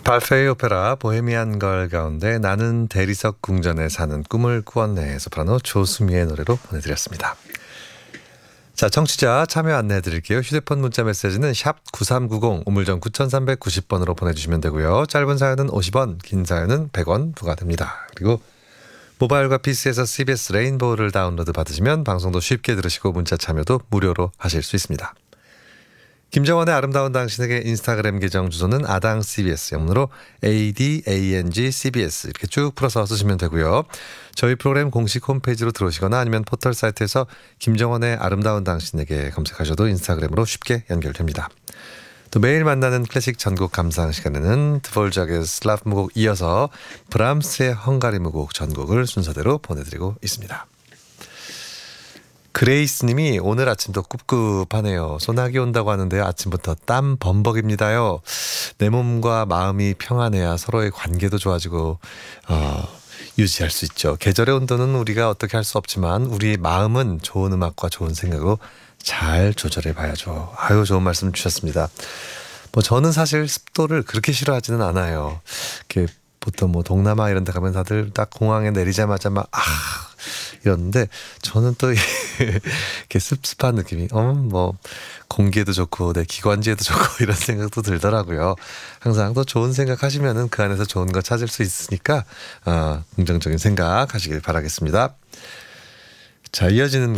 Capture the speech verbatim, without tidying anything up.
발페이 오페라 보헤미안 걸 가운데 나는 대리석 궁전에 사는 꿈을 꾸었네 소프라노 조수미의 노래로 보내드렸습니다. 자, 청취자 참여 안내해 드릴게요. 휴대폰 문자 메시지는 샵 구삼구공 우물정 구삼구공 번으로 보내주시면 되고요. 짧은 사연은 오십 원, 긴 사연은 백 원 부과됩니다. 그리고 모바일과 피시에서 씨비에스 레인보우를 다운로드 받으시면 방송도 쉽게 들으시고 문자 참여도 무료로 하실 수 있습니다. 김정원의 아름다운 당신에게 인스타그램 계정 주소는 아당 씨비에스, 영문으로 에이디에이엔지 씨비에스 이렇게 쭉 풀어서 쓰시면 되고요. 저희 프로그램 공식 홈페이지로 들어오시거나 아니면 포털 사이트에서 김정원의 아름다운 당신에게 검색하셔도 인스타그램으로 쉽게 연결됩니다. 또 매일 만나는 클래식 전곡 감상 시간에는 드볼작의 슬라프 무곡 이어서 브람스의 헝가리 무곡 전곡을 순서대로 보내드리고 있습니다. 그레이스님이 오늘 아침도 꿉꿉하네요. 소나기 온다고 하는데요. 아침부터 땀 범벅입니다요. 내 몸과 마음이 평안해야 서로의 관계도 좋아지고 어, 유지할 수 있죠. 계절의 온도는 우리가 어떻게 할 수 없지만 우리 마음은 좋은 음악과 좋은 생각으로 잘 조절해 봐야죠. 아유, 좋은 말씀 주셨습니다. 뭐 저는 사실 습도를 그렇게 싫어하지는 않아요. 이렇게 보통 뭐 동남아 이런 데 가면 다들 딱 공항에 내리자마자 막 아 이러는데 저는 또 이렇게 습습한 느낌이 어 뭐 공기에도 좋고 내 기관지에도 좋고 이런 생각도 들더라고요. 항상 또 좋은 생각 하시면은 그 안에서 좋은 거 찾을 수 있으니까 어, 긍정적인 생각 하시길 바라겠습니다. 자, 이어지는